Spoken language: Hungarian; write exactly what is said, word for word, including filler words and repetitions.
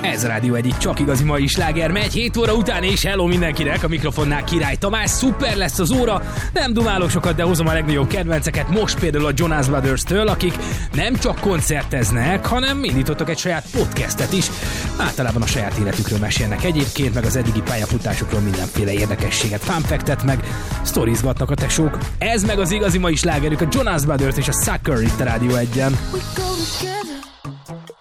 Ez a Rádió egy csak igazi mai sláger, megy hét óra után, és hello mindenkinek, a mikrofonnál Király Tamás. Szuper lesz az óra, nem dumálok sokat, de hozom a legnagyobb kedvenceket, most például a Jonas Brothers-től, akik nem csak koncerteznek, hanem indítottak egy saját podcastet is. Általában a saját életükről mesélnek egyébként, meg az eddigi pályafutásukról mindenféle érdekességet, funfactet, meg sztorizgatnak a tesók. Ez meg az igazi mai slágerük, a Jonas Brothers és a Sucker itt a Rádió egyen.